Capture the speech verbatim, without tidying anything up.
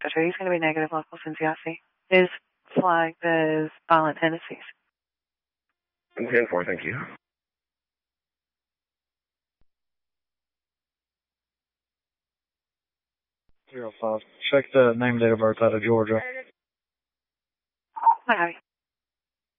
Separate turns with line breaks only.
that are going to be negative locals in Yasi is flagged as violent tendencies.
ten four, thank you.
Zero five. Check the name, date of birth out of Georgia.
Hi.